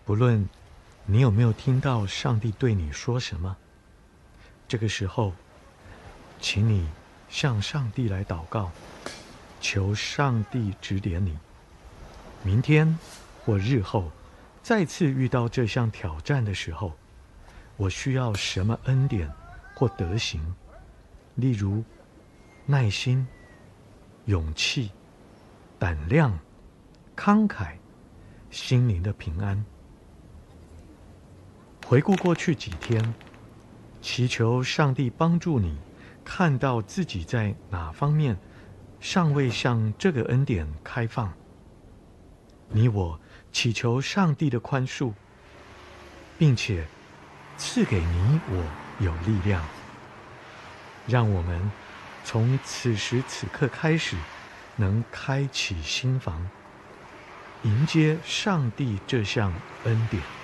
不论你有没有听到上帝对你说什么，这个时候，请你向上帝来祷告，求上帝指点你。明天或日后再次遇到这项挑战的时候，我需要什么恩典或德行？例如耐心、勇气、胆量、慷慨、心灵的平安。回顾过去几天，祈求上帝帮助你看到自己在哪方面尚未向这个恩典开放。你我祈求上帝的宽恕，并且赐给你我有力量，让我们从此时此刻开始，能开启心房，迎接上帝这项恩典。